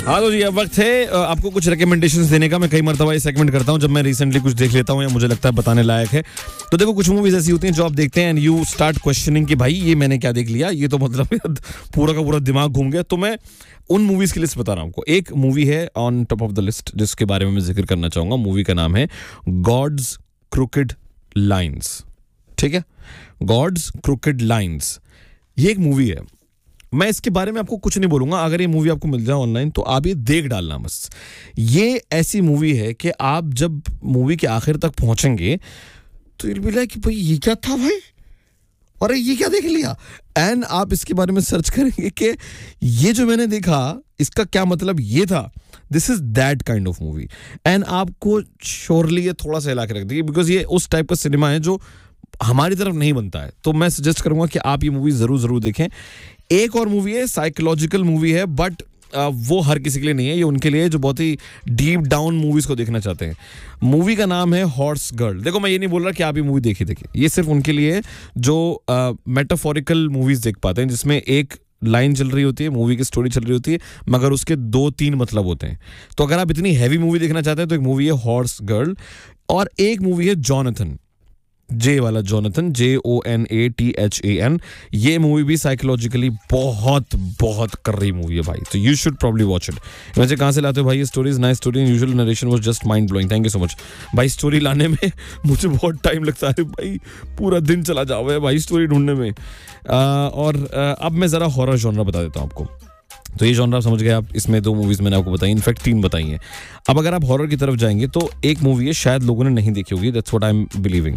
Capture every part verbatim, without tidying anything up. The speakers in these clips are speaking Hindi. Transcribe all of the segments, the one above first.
हाँ तो जी अब वक्त है आपको कुछ रिकमेंडेशंस देने का। मैं कई मरतबा ये सेगमेंट करता हूँ जब मैं रिसेंटली कुछ देख लेता हूँ या मुझे लगता है बताने लायक है। तो देखो कुछ मूवीज ऐसी होती हैं जो आप देखते हैं एंड यू स्टार्ट क्वेश्चनिंग कि भाई ये मैंने क्या देख लिया, ये तो मतलब पूरा का पूरा दिमाग घूम गया। तो मैं उन मूवीज की लिस्ट बता रहा हूँ आपको। एक मूवी है on top of the list जिसके बारे में मैं जिक्र करना चाहूंगा। मूवी का नाम है गॉड्स क्रूकेड लाइन्स। ठीक है, गॉड्स क्रूकेड लाइन्स ये एक मूवी है। मैं इसके बारे में आपको कुछ नहीं बोलूंगा। अगर ये मूवी आपको मिल जाए ऑनलाइन तो आप ये देख डालना बस। ये ऐसी मूवी है कि आप जब मूवी के आखिर तक पहुंचेंगे तो ये भी लाइक कि भाई ये क्या था भाई, अरे ये क्या देख लिया। एंड आप इसके बारे में सर्च करेंगे कि ये जो मैंने देखा इसका क्या मतलब ये था। This is that kind of movie and आपको श्योरली ये थोड़ा सा हिला के रख देगी बिकॉज ये उस टाइप का सिनेमा है जो हमारी तरफ नहीं बनता है। तो मैं सजेस्ट करूंगा कि आप ये मूवी जरूर जरूर देखें। एक और मूवी है, साइकोलॉजिकल मूवी है, बट वो हर किसी के लिए नहीं है। ये उनके लिए जो बहुत ही डीप डाउन मूवीज को देखना चाहते हैं। मूवी का नाम है हॉर्स गर्ल। देखो मैं ये नहीं बोल रहा कि आप ये मूवी देखिए देखिए ये सिर्फ उनके लिए जो मेटाफोरिकल मूवीज देख पाते हैं जिसमें एक लाइन चल रही होती है, मूवी की स्टोरी चल रही होती है, मगर उसके दो तीन मतलब होते हैं। तो अगर आप इतनी हैवी मूवी देखना चाहते हैं तो एक मूवी है हॉर्स गर्ल और एक मूवी है जॉनथन, जे वाला Jonathan, J O N A T H A N. ये मूवी भी साइकोलॉजिकली बहुत बहुत कर रही मूवी है भाई। तो you should probably watch it. वैसे कहाँ से लाते हो भाई ये stories? Nice story, usual narration was just mind blowing. Thank you so much भाई। स्टोरी लाने में मुझे बहुत टाइम लगता है भाई, पूरा दिन चला जाओ है भाई स्टोरी ढूंढने में। आ, और आ, अब मैं जरा हॉरर जॉनरा बता देता हूँ आपको। तो ये जॉनरा समझ गए आप। इसमें दो मूवीज मैंने आपको बताई, इनफैक्ट तीन बताई हैं। अब अगर आप हॉरर की तरफ जाएंगे तो एक मूवी है, शायद लोगों ने नहीं देखी होगी, that's what I am believing.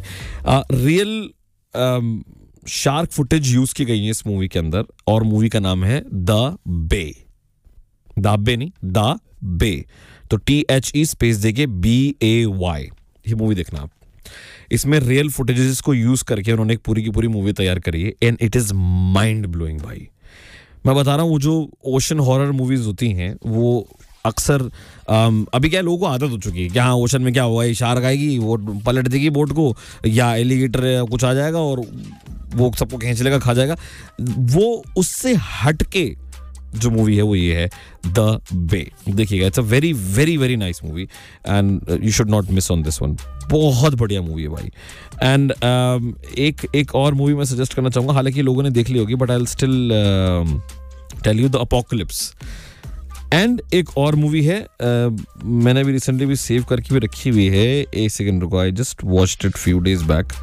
Real shark footage use की गई है इस मूवी के अंदर और मूवी का नाम है द बे। द बे नहीं, द बे। तो टी एच ई स्पेस देके बी ए वाई। ये मूवी देखना आप। इसमें रियल फुटेजेस को यूज करके उन्होंने एक पूरी की पूरी मूवी तैयार करी है and it is mind blowing भाई। मैं बता रहा हूँ वो जो ओशन हॉरर मूवीज होती हैं वो अक्सर अभी क्या लोगों को आदत हो चुकी है कि हाँ ओशन में क्या होगा, ये शार्क आएगी वो पलट देगी बोट को या एलिगेटर कुछ आ जाएगा और वो सबको खींच लेगा खा जाएगा। वो उससे हट के जो मूवी है वो ये है द बे। देखिएगा, it's a very very very nice movie and you should not miss on this one. बहुत बढ़िया मूवी है भाई। एंड um, एक एक और मूवी मैं सजेस्ट करना चाहूँगा, हालांकि लोगों ने देख ली होगी but I will still tell you, the apocalypse. And एक और मूवी है uh, मैंने भी रिसेंटली भी सेव करके भी रखी हुई है। एक सेकेंड रुको, I just watched it few days back.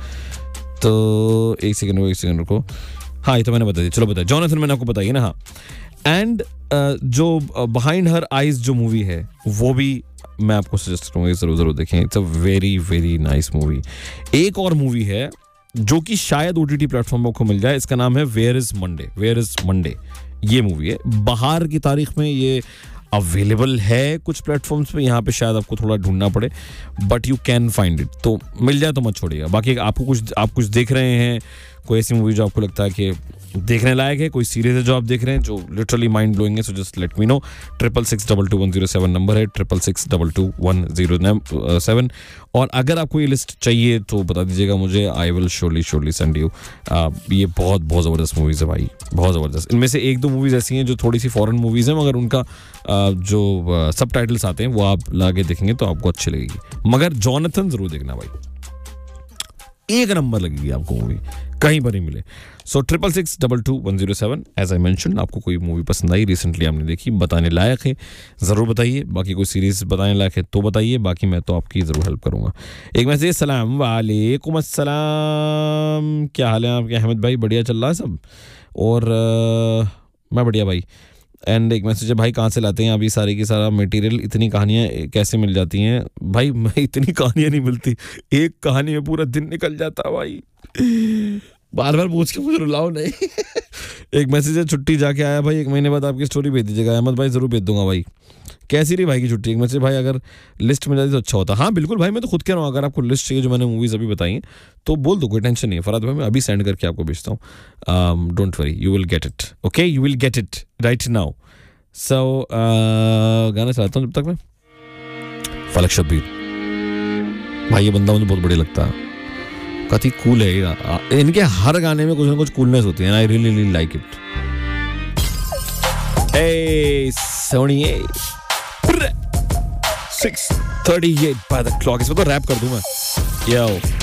तो एक सेकेंड रुको एक सेकेंड रुको हाँ ये तो मैंने बता दिया, चलो बताया। जॉनथन मैंने आपको बताई ना। हाँ, एंड uh, जो बिहाइंड हर आइज जो मूवी है वो भी मैं आपको सजेस्ट करूँगा, जरूर जरूर देखें। It's a very very nice movie. एक और मूवी है जो कि शायद ओटीटी प्लेटफॉर्म पर आपको मिल जाए, इसका नाम है where is Monday. Where is Monday ये मूवी है। बाहर की तारीख में ये अवेलेबल है कुछ प्लेटफॉर्म्स पे, यहाँ पे शायद आपको थोड़ा ढूंढना पड़े but you can find it. तो मिल जाए तो मत छोड़िएगा। बाकी आपको कुछ आप कुछ देख रहे हैं, कोई ऐसी मूवी जो आपको लगता है कि देखने लायक है, कोई सीरीज है जो आप देख रहे हैं जो लिटरली माइंड ब्लोइंग है, so just let me know. Triple six double two one zero seven number है, triple six double two one zero seven. और अगर आपको ये लिस्ट चाहिए तो बता दीजिएगा मुझे, I will surely surely send you. ये बहुत बहुत ज़बरदस्त मूवीज़ है भाई, बहुत ज़बरदस्त। इनमें से एक दो मूवीज़ ऐसी हैं जो थोड़ी सी फॉरेन मूवीज़ हैं मगर उनका uh, जो सब टाइटल्स आते हैं वो आप लाके देखेंगे तो आपको अच्छी लगेगी। मगर जॉनथन ज़रूर देखना भाई, एक नंबर लगेगी आपको मूवी, कहीं पर ही मिले। सो triple six double two one zero seven. As I mention, आपको कोई मूवी पसंद आई रिसेंटली आपने देखी, बताने लायक है ज़रूर बताइए। बाकी कोई सीरीज बताने लायक है तो बताइए, बाकी मैं तो आपकी ज़रूर हेल्प करूँगा। एक मैसेज, सलाम वालेकुम अस्सलाम, क्या हाल है आपके अहमद भाई? बढ़िया चल रहा है सब और आ, मैं बढ़िया भाई। एंड एक मैसेज है, भाई कहाँ से लाते हैं अभी सारी की सारा मटेरियल, इतनी कहानियाँ कैसे मिल जाती हैं? भाई मैं इतनी कहानियाँ नहीं मिलती, एक कहानी में पूरा दिन निकल जाता भाई, बार बार पूछ के मुझे रुलाओ नहीं। एक मैसेज है, छुट्टी जाके आया भाई, एक महीने बाद आपकी स्टोरी भेज दीजिएगा। अहमद भाई ज़रूर भेज दूंगा भाई। कैसी रही भाई की छुट्टी? एक मैसेज, भाई अगर लिस्ट मिल जाती तो अच्छा होता। हाँ बिल्कुल भाई, मैं तो खुद कह रहा हूँ, अगर आपको लिस्ट चाहिए जो मैंने मूवीज़ अभी बताई हैं तो बोल दो, कोई टेंशन नहीं है। फराद भाई मैं अभी सेंड करके आपको भेजता हूँ, don't worry, you will get it. Okay, you will get it right now. सो गाना चलाता हूँ जब तक मैं। फलक शब्बीर भाई, ये बंदा मुझे बहुत बढ़िया लगता है, काफी कूल है। इनके हर गाने में कुछ ना कुछ कूलनेस होती है, I really really like it. A सोनिए six thirty eight by the clock. इसमें तो रैप कर दूं मैं. Yo.